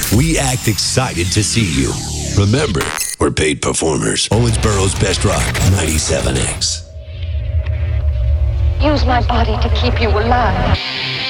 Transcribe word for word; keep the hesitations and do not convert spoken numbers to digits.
We act excited to see you. Remember, we're paid performers. Owensboro's Best Rock, ninety-seven X. Use my body to keep you alive.